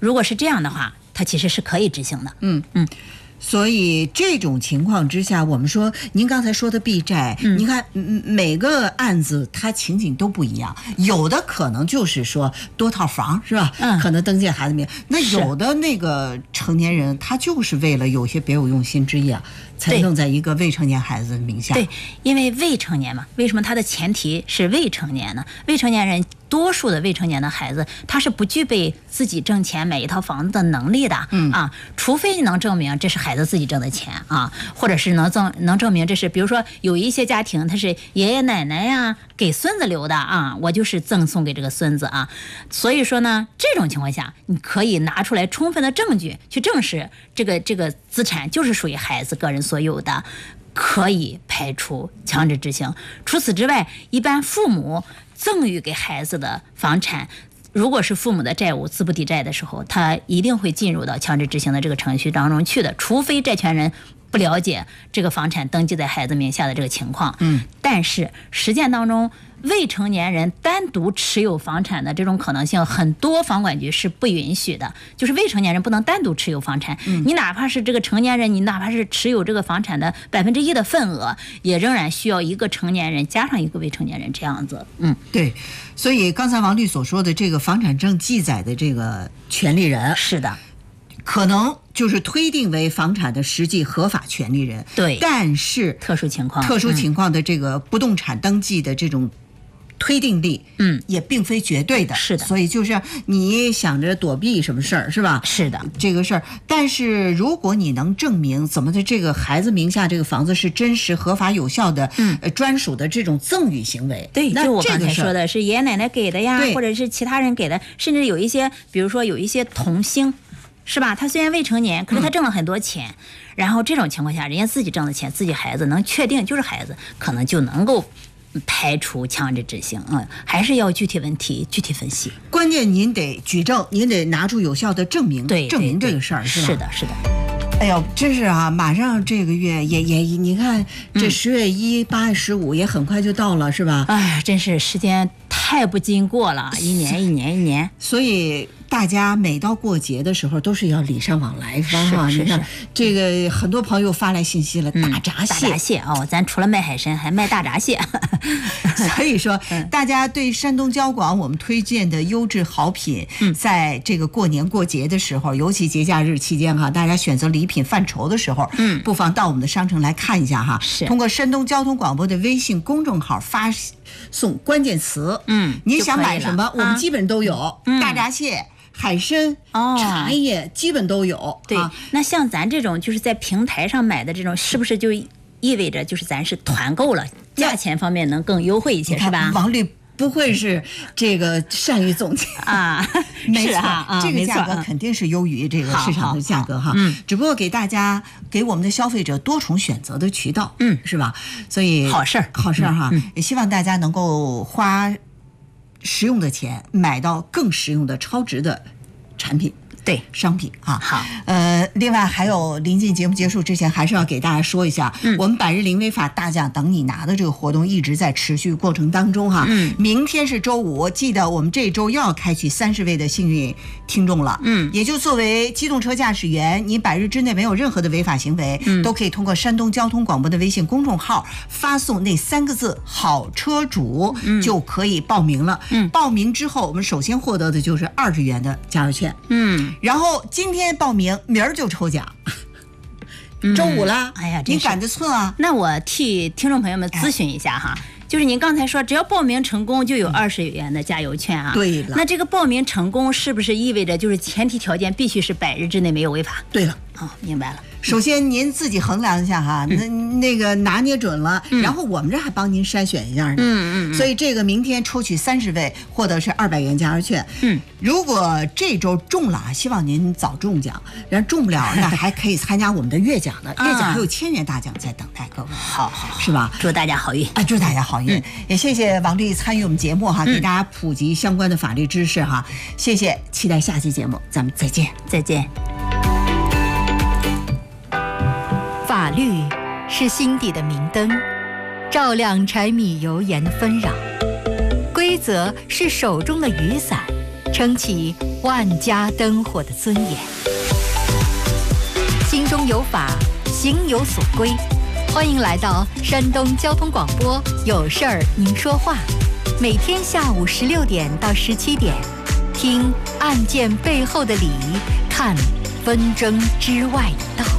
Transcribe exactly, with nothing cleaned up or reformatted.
如果是这样的话，它其实是可以执行的。 嗯嗯。所以这种情况之下，我们说您刚才说的避债，嗯、您看每个案子它情景都不一样，有的可能就是说多套房是吧？嗯，可能登记孩子名，那有的那个成年人他就是为了有些别有用心之意啊，才弄在一个未成年孩子的名下。 对，因为未成年嘛，为什么它的前提是未成年呢？未成年人。多数的未成年的孩子，他是不具备自己挣钱买一套房子的能力的，嗯啊，除非你能证明这是孩子自己挣的钱啊，或者是能证能证明这是，比如说有一些家庭他是爷爷奶奶呀给孙子留的啊，我就是赠送给这个孙子啊，所以说呢，这种情况下，你可以拿出来充分的证据去证实这个这个资产就是属于孩子个人所有的。可以排除强制执行。除此之外，一般父母赠与给孩子的房产，如果是父母的债务资不抵债的时候，他一定会进入到强制执行的这个程序当中去的，除非债权人不了解这个房产登记在孩子名下的这个情况。嗯，但是实践当中，未成年人单独持有房产的这种可能性，很多房管局是不允许的。就是未成年人不能单独持有房产，嗯、你哪怕是这个成年人，你哪怕是持有这个房产的百分之一的份额，也仍然需要一个成年人加上一个未成年人这样子。嗯， 对。所以刚才王律所说的这个房产证记载的这个权利人， 是的。 可能就是推定为房产的实际合法权利人， 对， 但是特殊情况、 特殊情况的这个不动产登记的这种推定力，嗯，也并非绝对的， 是的。 所以就是你想着躲避什么事儿，是吧？ 是的， 这个事儿。但是如果你能证明怎么的这个孩子名下这个房子是真实、合法、有效的，嗯，呃，专属的这种赠与行为， 对，就我刚才说的是爷爷奶奶给的呀，或者是其他人给的，甚至有一些，比如说有一些童星。是吧？他虽然未成年，可是他挣了很多钱，嗯、然后这种情况下，人家自己挣的钱，自己孩子能确定就是孩子，可能就能够排除强制执行。嗯，还是要具体问题具体分析。 关键您得举证，您得拿出有效的证明， 对， 证明这个事儿，是吧？ 是的，是的。 哎呦，真是啊！马上这个月也也，你看这十月一、八月十五也很快就到了，是吧？ 哎，真是时间太不经过了，一年一年一年。 所以大家每到过节的时候都是要礼尚往来方啊！你看这个很多朋友发来信息了， 嗯、 大闸蟹， 大闸蟹哦，咱除了卖海参还卖大闸蟹。 所以说，大家对山东交广我们推荐的优质好品，嗯、在这个过年过节的时候，尤其节假日期间哈，大家选择礼品范畴的时候，嗯，不妨到我们的商城来看一下哈。 是通过山东交通广播的微信公众号发送关键词，嗯，你想买什么，我们基本都有，嗯、大闸蟹。海参、哦、茶叶基本都有。 对、啊，那像咱这种就是在平台上买的这种，是不是就意味着就是咱是团购了，价钱方面能更优惠一些，是吧？ 王律不会是这个善于总结啊？ 没错， 啊、 这个价格肯定是优于这个市场的价格哈。嗯，只不过给大家给我们的消费者多重选择的渠道，嗯，是吧？所以好事儿， 好事儿哈、嗯嗯，也希望大家能够花实用的钱买到更实用的超值的产品， 对商品啊。 好， 呃，另外还有临近节目结束之前，还是要给大家说一下，嗯、我们百日零违法大奖等你拿的这个活动一直在持续过程当中哈。嗯，明天是周五，记得我们这周又要开启三十位的幸运听众了。嗯，也就作为机动车驾驶员，你百日之内没有任何的违法行为，嗯、都可以通过山东交通广播的微信公众号发送那三个字“好车主”，嗯、就可以报名了。嗯，报名之后，我们首先获得的就是二十元的加油券。嗯。然后今天报名，明儿就抽奖。周五了， 哎呀， 你赶得寸啊！ 那我替听众朋友们咨询一下哈，就是您刚才说，只要报名成功就有二十元的加油券啊。 对了， 那这个报名成功是不是意味着就是前提条件必须是百日之内没有违法？ 对了， 哦，明白了。 首先您自己衡量一下哈，那、嗯、那个拿捏准了，嗯、然后我们这还帮您筛选一下呢。嗯嗯。所以这个明天抽取三十位，获得是二百元加油券。嗯，如果这周中了，希望您早中奖；然后中不了，那还可以参加我们的月奖的，月奖还有千元大奖在等待各位。 好好， 是吧？ 祝大家好运啊！祝大家好运。嗯、也谢谢王律参与我们节目哈，给大家普及相关的法律知识哈。谢谢，期待下期节目，咱们再见， 再见。 法律是心底的明灯，照亮柴米油盐的纷扰；规则是手中的雨伞， 撑起万家灯火的尊严。心中有法，行有所归。欢迎来到山东交通广播，有事儿您说话。每天下午十六点到十七点，听案件背后的理，看纷争之外的道。